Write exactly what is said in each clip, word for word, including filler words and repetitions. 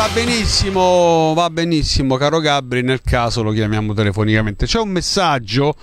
va benissimo, va benissimo, caro Gabri, nel caso lo chiamiamo telefonicamente. C'è un messaggio,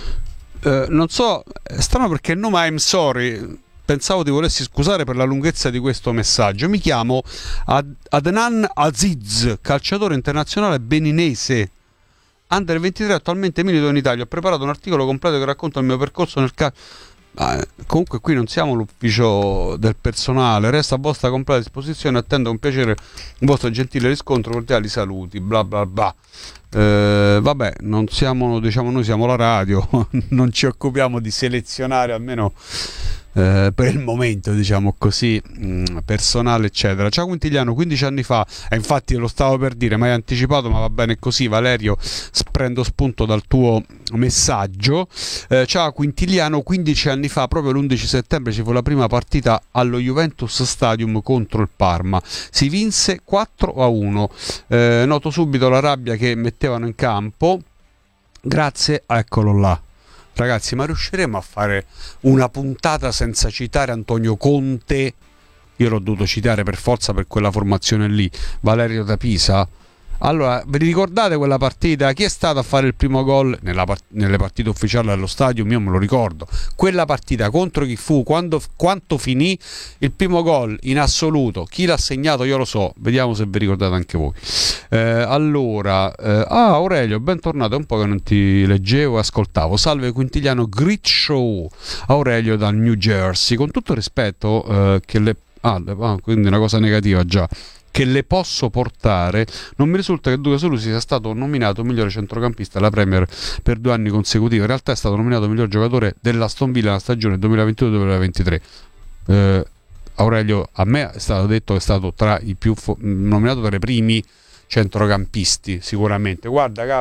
eh, non so, è strano perché no, ma I'm sorry, pensavo ti volessi scusare per la lunghezza di questo messaggio. Mi chiamo Ad- Adnan Aziz, calciatore internazionale beninese, under ventitré, attualmente milito in Italia. Ho preparato un articolo completo che racconta il mio percorso nel calcio. Ah, comunque qui non siamo l'ufficio del personale, resta a vostra completa disposizione, attendo con piacere un vostro gentile riscontro, cordiali saluti, bla bla bla. Eh, vabbè, non siamo, diciamo, noi siamo la radio, non ci occupiamo di selezionare, almeno eh, per il momento, diciamo così, mh, personale eccetera. Ciao Quintiliano, quindici anni fa, e infatti lo stavo per dire, ma hai anticipato, ma va bene così. Valerio, prendo spunto dal tuo messaggio. Eh, ciao Quintiliano, quindici anni fa, proprio l'undici settembre, ci fu la prima partita allo Juventus Stadium contro il Parma, si vinse quattro a uno. Eh, noto subito la rabbia che mettevano in campo, grazie a, eccolo là. Ragazzi, ma riusciremo a fare una puntata senza citare Antonio Conte? Io l'ho dovuto citare per forza per quella formazione lì, Valerio da Pisa. Allora, vi ricordate quella partita? Chi è stato a fare il primo gol nella part- nelle partite ufficiali allo stadio? Io me lo ricordo. Quella partita contro chi fu? Quando, quanto finì il primo gol in assoluto? Chi l'ha segnato? Io lo so. Vediamo se vi ricordate anche voi. Eh, allora, eh, ah Aurelio, bentornato. È un po' che non ti leggevo e ascoltavo. Salve Quintiliano, Grit Show. Aurelio dal New Jersey. Con tutto il rispetto eh, che le... Ah, ah, quindi una cosa negativa già. Che le posso portare, non mi risulta che Duca Solusi sia stato nominato migliore centrocampista alla Premier per due anni consecutivi. In realtà è stato nominato miglior giocatore dell'Aston Villa nella stagione duemilaventidue duemilaventitré. eh, Aurelio, a me è stato detto che è stato tra i più fo- nominato tra i primi centrocampisti sicuramente. Guarda